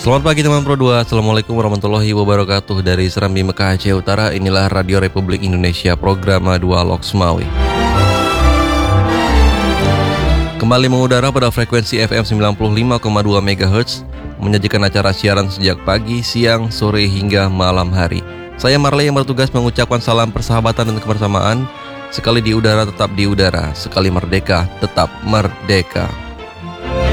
Selamat pagi teman Pro 2, Assalamualaikum warahmatullahi wabarakatuh. Dari Serambi Mekah Aceh Utara, inilah Radio Republik Indonesia, program Dua Lok Semawi. Kembali mengudara pada frekuensi FM 95,2 MHz, menyajikan acara siaran sejak pagi, siang, sore hingga malam hari. Saya Marley yang bertugas mengucapkan salam persahabatan dan kebersamaan. Sekali di udara tetap di udara, sekali merdeka tetap merdeka.